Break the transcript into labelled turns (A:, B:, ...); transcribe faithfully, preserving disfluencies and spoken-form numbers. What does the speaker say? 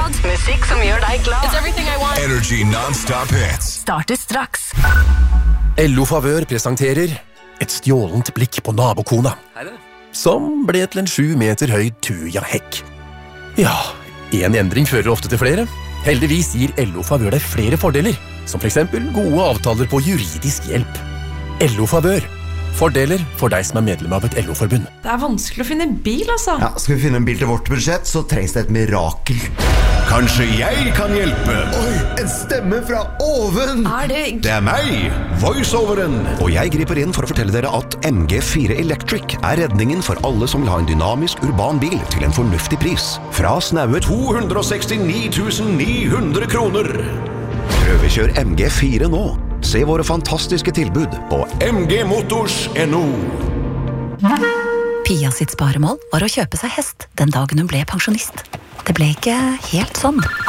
A: glad. Musikk som gjør deg glad.
B: It's everything I want.
C: Energy non-stop hits.
A: Starter straks.
D: L O Favør presenterer et stjålent blikk på nabokona, som ble til en sju meter høy Tuja Hekk. Ja, en endring fører ofte til flere. Heldigvis gir L O Favør deg flere fordeler, som for eksempel gode avtaler på juridisk hjelp. L O Favør. Fordeler for deg som er medlem av et L O-forbund.
E: Det er vanskelig å finne bil, altså.
F: Ja, skal vi finne en bil til vårt budsjett, så trengs det et mirakel.
C: Kanskje jeg kan hjelpe?
F: Oi, en stemme fra oven!
E: Er det...
C: Det er meg, voiceoveren. Og jeg griper inn for å fortelle dere at M G fire Electric er redningen for alle som vil ha en dynamisk urban bil til en fornuftig pris. Fra snaue to hundre og sekstini tusen ni hundre kroner. Prøvekjør M G fire nå. Se våre fantastiske tilbud på m g motors punktum no.
G: Pia sitt sparemål var å kjøpe seg hest den dagen hun ble pensjonist. Det ble ikke helt sånn.